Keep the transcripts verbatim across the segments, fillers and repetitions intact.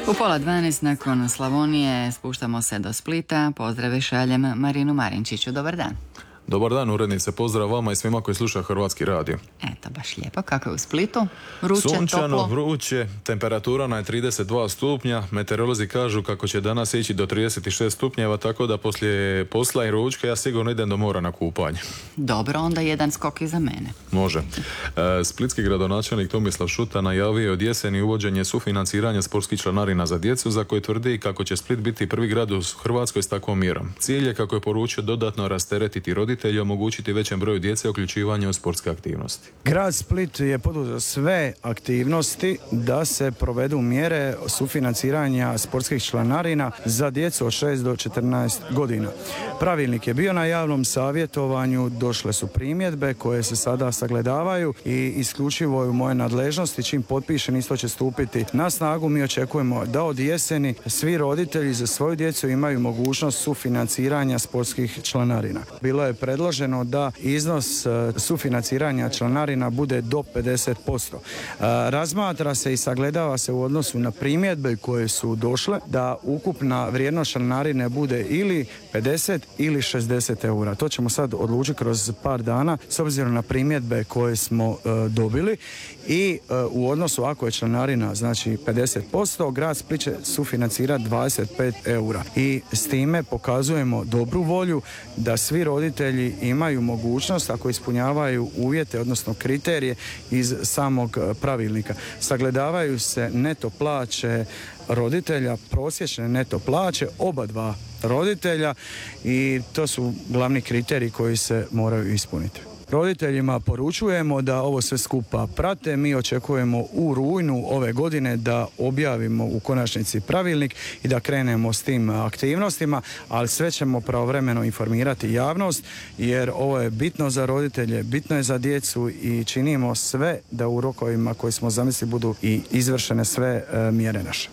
U pola dvanaest nakon Slavonije spuštamo se do Splita. Pozdrave šaljem Marinu Marinčiću. Dobar dan. Dobar dan, urednice. Pozdrav vama i svima koji slušaju Hrvatski radio. Eto, baš lijepo. Kako je u Splitu? Vruće, sunčano, toplo? vruće, temperatura na je trideset dva stupnja. Meteorolozi kažu kako će danas ići do trideset šest stupnjeva, tako da poslije posla i ručka ja sigurno idem do mora na kupanje. Dobro, onda jedan skok iza mene. Može. E, splitski gradonačelnik Tomislav Šuta najavio od jeseni uvođenje sufinanciranja sportskih članarina za djecu, za koje tvrdi kako će Split biti prvi grad u Hrvatskoj s takvom mjerom. Cilj je, kako je poručio, dodatno rasteretiti roditelje i omogućiti većem broju djece uključivanje u sportske aktivnosti. Grad Split je poduzeo sve aktivnosti da se provedu mjere sufinanciranja sportskih članarina za djecu od šest do četrnaest godina. Pravilnik je bio na javnom savjetovanju, došle su primjedbe koje se sada sagledavaju i isključivo je u moje nadležnosti. Čim potpišen, isto će stupiti na snagu. Mi očekujemo da od jeseni svi roditelji za svoju djecu imaju mogućnost sufinanciranja sportskih članarina. Bilo je predloženo da iznos sufinanciranja članarina bude do pedeset posto. Razmatra se i sagledava se u odnosu na primjedbe koje su došle da ukupna vrijednost članarine bude ili pedeset ili šezdeset eura. To ćemo sad odlučiti kroz par dana s obzirom na primjedbe koje smo uh, dobili i uh, u odnosu, ako je članarina znači pedeset posto, grad Split će sufinancirati dvadeset pet eura i s time pokazujemo dobru volju da svi roditelji imaju mogućnost, ako ispunjavaju uvjete, odnosno kriterije iz samog pravilnika. Sagledavaju se neto plaće roditelja, prosječne neto plaće oba dva roditelja i to su glavni kriteriji koji se moraju ispuniti. Roditeljima poručujemo da ovo sve skupa prate. Mi očekujemo u rujnu ove godine da objavimo u konačnici pravilnik i da krenemo s tim aktivnostima, ali sve ćemo pravovremeno informirati javnost jer ovo je bitno za roditelje, bitno je za djecu i činimo sve da u rokovima koji smo zamislili budu i izvršene sve e, mjere naše.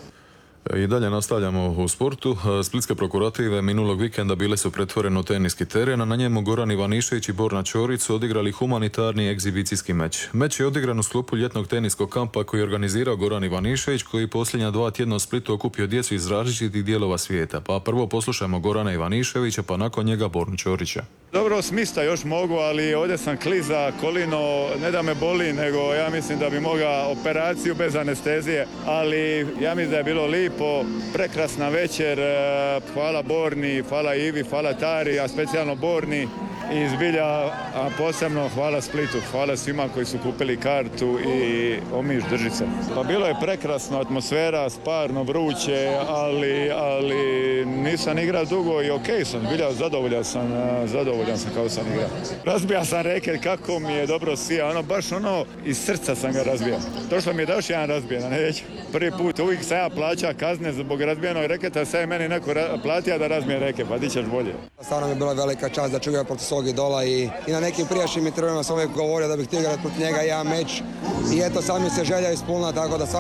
I dalje nastavljamo u sportu. Splitske prokurative minulog vikenda bile su pretvorene u teniski teren, a na njemu Goran Ivanišević i Borna Ćorić su odigrali humanitarni egzibicijski meč. Meč je odigran u sklopu ljetnog teniskog kampa koji je organizirao Goran Ivanišević, koji posljednja dva tjedna u Splitu okupio djecu iz različitih dijelova svijeta. Pa prvo poslušajmo Gorana Ivaniševića, pa nakon njega Bornu Ćorića. Dobro, smista još mogu, ali ovdje sam kliza, kolino, ne da me boli, nego ja mislim da bi mogao operaciju bez anestezije, ali ja mislim da je bilo lipo, prekrasna večer, hvala Borni, hvala Ivi, hvala Tari, a specijalno Borni i zbilja, a posebno hvala Splitu, hvala svima koji su kupili kartu i Omiš, drži se. Pa bilo je prekrasno, atmosfera, sparno, vruće, ali, ali nisam igrao dugo i okej sam, zbilja zadovoljan sam, zadovoljan sam kako sam igrao. Razbija sam reket, kako mi je dobro sija, ono baš ono iz srca sam ga razbijao. Došlo mi je da još jedan razbijen, neću. Prvi put uvijek sam ja plaća kazne zbog razbijenog reketa, sad je meni neko ra- platija da razbije reket, pa di ćeš bolje. Stvarno mi je bila velika čast da ću igrati protiv svog idola i, i na nekim prijašnjim intervjuima sam uvijek govorio da bih htio igrati protiv njega jedan meč i eto sad mi se želja ispunila, tako da